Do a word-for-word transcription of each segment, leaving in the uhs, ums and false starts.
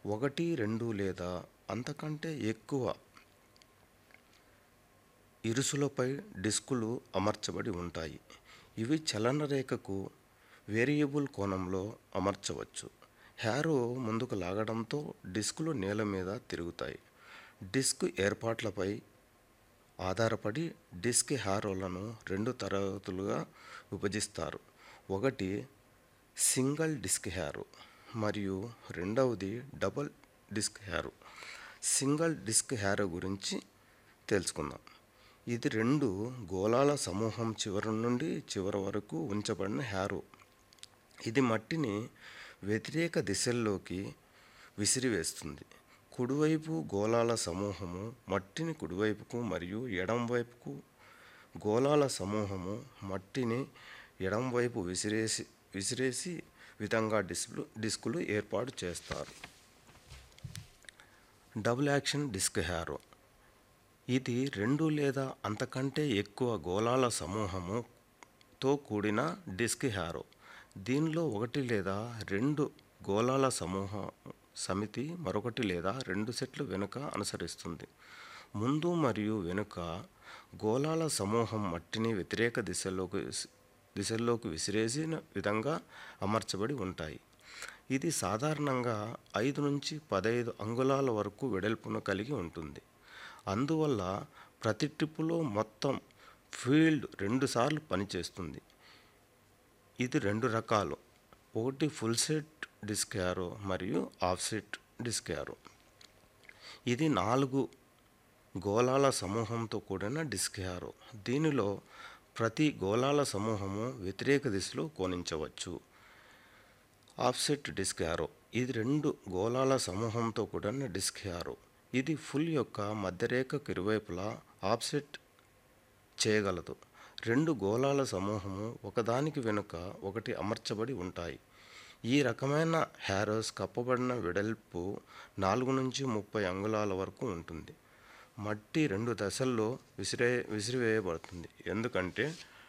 ఒకటి, రెండు లేదా అంతకంటే ఎక్కువ ఇరుసులపై డిస్కులు అమర్చబడి ఉంటాయి. ఇవి చలన రేఖకు వేరియబుల్ కోణంలో అమర్చవచ్చు. హ్యారో ముందుకు లాగడంతో డిస్కులు నేల మీద తిరుగుతాయి. డిస్క్ ఏర్పాట్లపై ఆధారపడి డిస్క్ హ్యారోలను రెండు తరగతులుగా విభజిస్తారు. ఒకటి సింగిల్ డిస్క్ హ్యారో మరియు రెండవది డబుల్ డిస్క్ హ్యారో. సింగిల్ డిస్క్ హ్యారో గురించి తెలుసుకుందాం. ఇది రెండు గోళాల సమూహం చివరి నుండి చివరి వరకు ఉంచబడిన హ్యారో. ఇది మట్టిని వ్యతిరేక దిశల్లోకి విసిరివేస్తుంది. కుడివైపు గోళాల సమూహము మట్టిని కుడివైపుకు మరియు ఎడమవైపుకు గోళాల సమూహము మట్టిని ఎడమవైపు విసిరేసి విసిరేసి విధంగా డిస్కులు డిస్కులు ఏర్పాటు చేస్తారు. Double action disc హ్యారో. ఇది రెండు లేదా అంతకంటే ఎక్కువ గోళాల సమూహముతో కూడిన డిస్క్ హ్యారో. దీనిలో ఒకటి లేదా రెండు గోళాల సమూహ సమితి మరొకటి లేదా రెండు సెట్లు వెనుక అనుసరిస్తుంది. ముందు మరియు వెనుక గోళాల సమూహం మట్టిని వ్యతిరేక దిశల్లోకి దిశల్లోకి విసిరేసిన విధంగా అమర్చబడి ఉంటాయి. ఇది సాధారణంగా ఐదు నుంచి పదహైదు అంగుళాల వరకు వెడల్పును కలిగి ఉంటుంది. అందువల్ల ప్రతి ట్రిప్పులో మొత్తం ఫీల్డ్ రెండుసార్లు పనిచేస్తుంది. ఇది రెండు రకాలు. ఒకటి ఫుల్ సెట్ డిస్క్ హ్యారో మరియు ఆఫ్సెట్ డిస్క్ హ్యారో. ఇది నాలుగు గోళాల సమూహంతో కూడిన డిస్క్ హ్యారో. దీనిలో ప్రతి గోళాల సమూహము వ్యతిరేక దిశలో కోణించవచ్చు. Offset disc హ్యారో. ఇది రెండు గోళాల సమూహంతో కూడిన డిస్క్ హ్యారో. ఇది ఫుల్ యొక్క మధ్యరేఖకు ఇరువైపులా ఆఫ్సెట్ చేయగలదు. రెండు గోళాల సమూహము ఒకదానికి వెనుక ఒకటి అమర్చబడి ఉంటాయి. ఈ రకమైన హ్యారోస్ కప్పబడిన వెడల్పు నాలుగు నుంచి ముప్పై అంగుళాల వరకు ఉంటుంది. మట్టి రెండు దశల్లో విసిరే విసిరివేయబడుతుంది ఎందుకంటే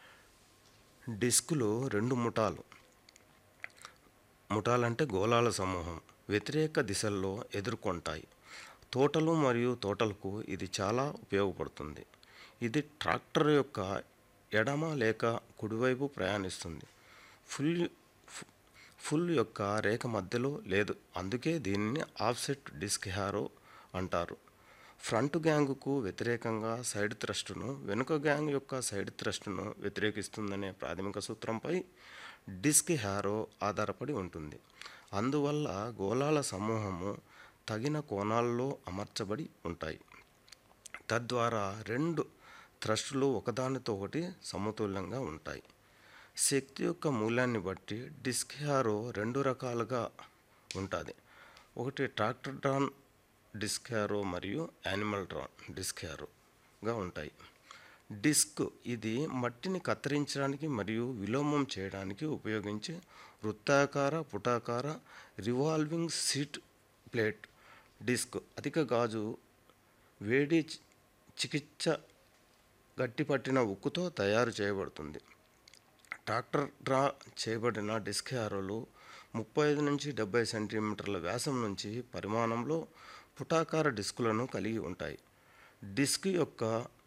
డిస్కులు రెండు ముఠాలు ముఠాలంటే గోళాల సమూహం వ్యతిరేక దిశల్లో ఎదుర్కొంటాయి. తోటలు మరియు తోటలకు ఇది చాలా ఉపయోగపడుతుంది. ఇది ట్రాక్టర్ యొక్క ఎడమ లేక కుడివైపు ప్రయాణిస్తుంది. ఫుల్ ఫుల్ యొక్క రేఖ మధ్యలో లేదు. అందుకే దీనిని ఆఫ్సెట్ డిస్క్ హ్యారో అంటారు. ఫ్రంట్ గ్యాంగ్కు వ్యతిరేకంగా సైడ్ థ్రస్టును, వెనుక గ్యాంగ్ యొక్క సైడ్ థ్రస్టును వ్యతిరేకిస్తుందనే ప్రాథమిక సూత్రంపై డిస్క్ హ్యారో ఆధారపడి ఉంటుంది. అందువల్ల గోళాల సమూహము తగిన కోణాల్లో అమర్చబడి ఉంటాయి. తద్వారా రెండు థ్రస్టులు ఒకదానితో ఒకటి సమతుల్యంగా ఉంటాయి. శక్తి యొక్క మూలాన్ని బట్టి డిస్క్ హ్యారో రెండు రకాలుగా ఉంటుంది. ఒకటి ట్రాక్టర్ డ్రాన్ డిస్క్ హ్యారో మరియు యానిమల్ డ్రాన్ డిస్క్ హ్యారోగా ఉంటాయి. డిస్క్ ఇది మట్టిని కత్తిరించడానికి మరియు విలోమం చేయడానికి ఉపయోగించే వృత్తాకార పుటాకార రివాల్వింగ్ సీట్ ప్లేట్ డిస్క్. అధిక గాజు వేడి చికిత్స గట్టిపట్టిన ఉక్కుతో తయారు చేయబడుతుంది. ట్రాక్టర్ డ్రా చేయబడిన డిస్క్ హ్యారోలు ముప్పై ఐదు నుంచి డెబ్బై సెంటీమీటర్ల వ్యాసం నుంచి పరిమాణంలో పుటాకార డిస్కులను కలిగి ఉంటాయి. డిస్క్ యొక్క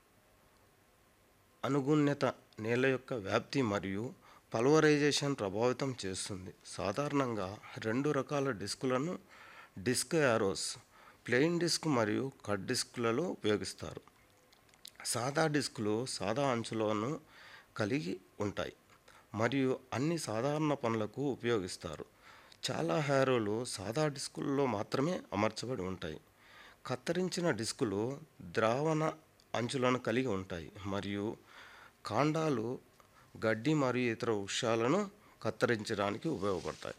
అనుగుణ్యత నేల యొక్క వ్యాప్తి మరియు పల్వరైజేషన్ ప్రభావితం చేస్తుంది. సాధారణంగా రెండు రకాల డిస్కులను డిస్క్ హ్యారోస్ ప్లెయిన్ డిస్క్ మరియు కట్ డిస్కులలో ఉపయోగిస్తారు. సాదా డిస్కులు సాదా అంచులను కలిగి ఉంటాయి మరియు అన్ని సాధారణ పనులకు ఉపయోగిస్తారు. చాలా హ్యారోలు సాదా డిస్కుల్లో మాత్రమే అమర్చబడి ఉంటాయి. కత్తిరించిన డిస్కులు ద్రావణ అంచులను కలిగి ఉంటాయి మరియు కాండాలు గడ్డి మరియు ఇతర వృక్షాలను కత్తిరించడానికి ఉపయోగపడతాయి.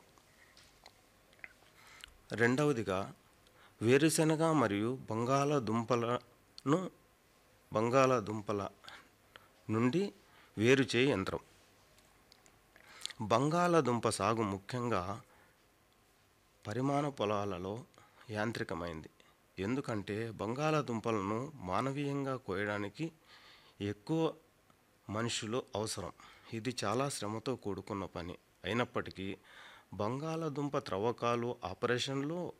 రెండవదిగా వేరుశెనగ మరియు బంగాళాదుంపలను బంగాళాదుంపల నుండి వేరు చేయ యంత్రం. బంగాళాదుంప సాగు ముఖ్యంగా పరిమాణ పొలాలలో యాంత్రికమైంది. ఎందుకంటే బంగాళాదుంపలను మానవీయంగా కోయడానికి ఎక్కువ మనుషులు అవసరం. ఇది చాలా శ్రమతో కూడుకున్న పని అయినప్పటికీ బంగాళాదుంప త్రవ్వకాలు ఆపరేషన్లో